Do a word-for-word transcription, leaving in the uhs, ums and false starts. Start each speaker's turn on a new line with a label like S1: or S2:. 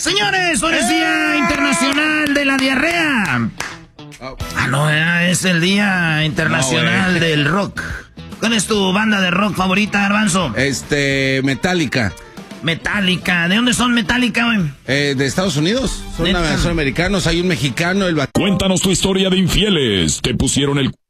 S1: Señores, hoy es Día Internacional de la Diarrea. Ah, no, es el Día Internacional no, del Rock. ¿Cuál es tu banda de rock favorita, Garbanzo?
S2: Este, Metallica.
S1: Metallica. ¿De dónde son Metallica, güey?
S2: Eh, de Estados Unidos. Son, son americanos. Hay un mexicano. El...
S3: Cuéntanos tu historia de infieles. ¿Te pusieron el